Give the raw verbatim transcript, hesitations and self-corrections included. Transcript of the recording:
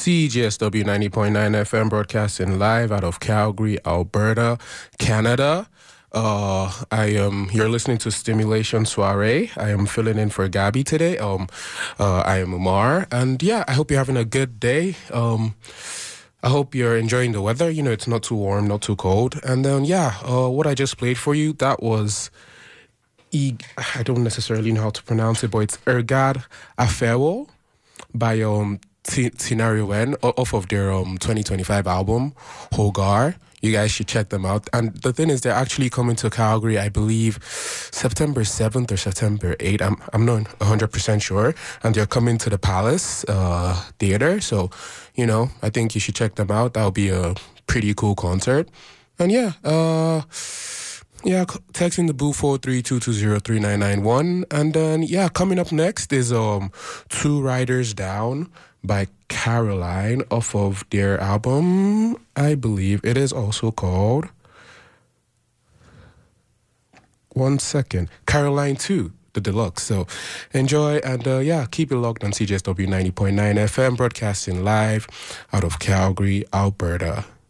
C J S W ninety point nine F M, broadcasting live out of Calgary, Alberta, Canada. Uh, I am. You're listening to Stimulation Soiree. I am filling in for Gabby today. Um, uh, I am Umar, and yeah, I hope you're having a good day. Um, I hope you're enjoying the weather. You know, it's not too warm, not too cold. And then yeah, uh, what I just played for you, that was E. I don't necessarily know how to pronounce it, but it's Ergad Afewo by um. T- Tinari Wen off of their um twenty twenty-five album Hogar. You guys should check them out. And the thing is, they're actually coming to Calgary, I believe, September seventh or September eighth. I'm I'm not one hundred percent sure. And they're coming to the Palace uh, Theater. So, you know, I think you should check them out. That'll be a pretty cool concert. And yeah, uh... Yeah, texting the boo four three two two zero three nine nine one. And then, yeah, coming up next is um Two Riders Down by Caroline off of their album. I believe it is also called... One second. Caroline two, the deluxe. So enjoy and, uh, yeah, keep it locked on C J S W ninety point nine F M, broadcasting live out of Calgary, Alberta.